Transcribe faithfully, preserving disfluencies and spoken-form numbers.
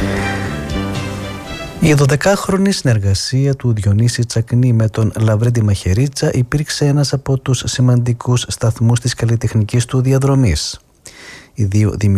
Η δωδεκάχρονη συνεργασία του Διονύση Τσακνή με τον Λαβρέντη Μαχαιρίτσα υπήρξε ένας από τους σημαντικούς σταθμούς της καλλιτεχνικής του διαδρομής. Οι δύο